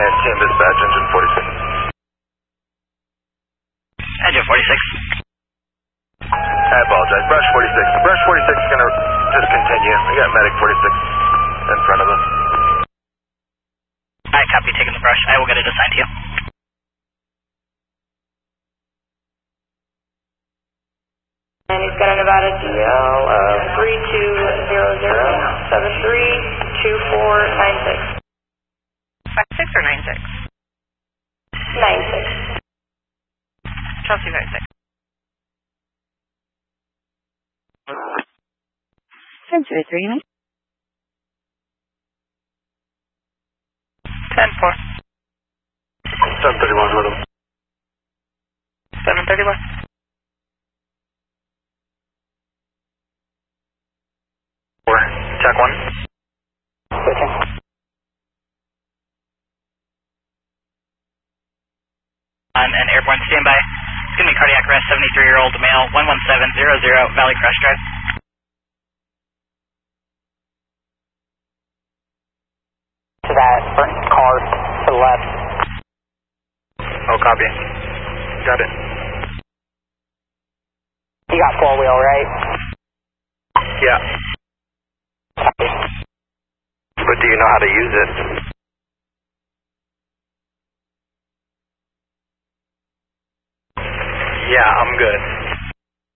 And TM dispatch, engine 46. Engine 46. I apologize. Brush 46. Brush 46 is going to just continue. We got medic 46 in front of us. I copy, taking the brush. I will get it assigned to you. And he's got a Nevada DL of 3200-732496. 56 or 96? 96. Chelsea 96. 10-3. 10-4. 731 with him. 731. Check 1. On an airborne standby. It's going to be cardiac arrest, 73-year-old male, 11700 Valley Crest Drive. To that car to the left. Oh, copy. Got it. You got 4-wheel, right? Yeah. Copy. But do you know how to use it?